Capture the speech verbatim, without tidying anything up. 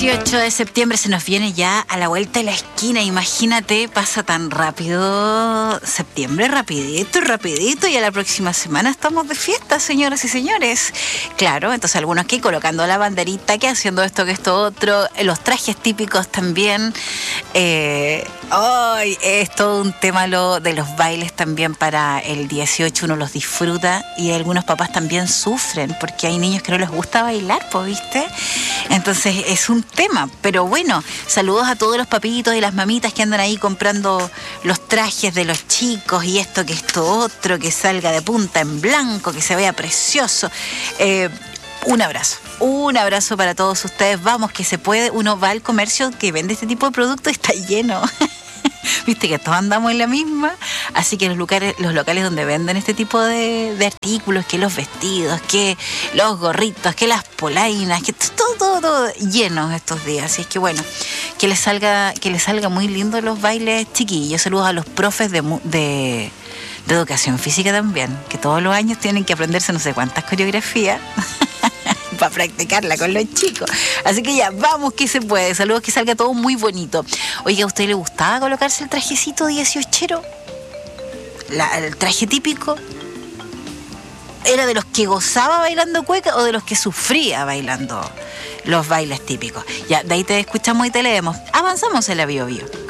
dieciocho de septiembre se nos viene ya a la vuelta de la esquina. Imagínate, pasa tan rápido septiembre, rapidito, rapidito, y a la próxima semana estamos de fiesta, señoras y señores. Claro, entonces algunos aquí colocando la banderita, que haciendo esto, que esto otro, los trajes típicos también. Eh, hoy es todo un tema lo de los bailes también para el dieciocho, uno los disfruta y algunos papás también sufren porque hay niños que no les gusta bailar, pues, ¿viste? Entonces es un tema, pero bueno, saludos a todos los papitos y las mamitas que andan ahí comprando los trajes de los chicos y esto, que esto otro, que salga de punta en blanco, que se vea precioso. Eh, un abrazo, un abrazo para todos ustedes. Vamos, que se puede. Uno va al comercio que vende este tipo de productos y está lleno. Viste que todos andamos en la misma, así que los locales, los locales donde venden este tipo de, de artículos, que los vestidos, que los gorritos, que las polainas, que todo, todo, todo lleno estos días. Así es que bueno, que les salga, que les salga muy lindo los bailes, chiquillos. Saludos a los profes de, de, de educación física también, que todos los años tienen que aprenderse no sé cuántas coreografías para practicarla con los chicos. Así que ya, vamos que se puede. Saludos, que salga todo muy bonito. Oiga, ¿a usted le gustaba colocarse el trajecito dieciochero? La, el traje típico. ¿Era de los que gozaba bailando cueca o de los que sufría bailando los bailes típicos? Ya, de ahí te escuchamos y te leemos. Avanzamos en la Bio Bio.